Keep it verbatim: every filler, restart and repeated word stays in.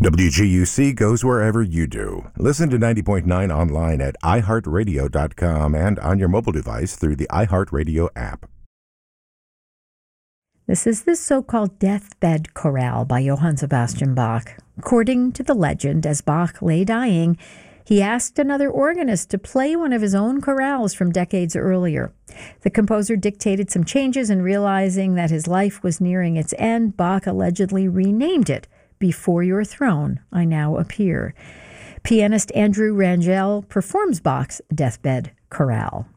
W G U C goes wherever you do. Listen to ninety point nine online at i heart radio dot com and on your mobile device through the iHeartRadio app. This is the so-called deathbed chorale by Johann Sebastian Bach. According to the legend, as Bach lay dying, he asked another organist to play one of his own chorales from decades earlier. The composer dictated some changes, and realizing that his life was nearing its end, Bach allegedly renamed it Before Your Throne, I Now Appear. Pianist Andrew Rangel performs Bach's deathbed chorale.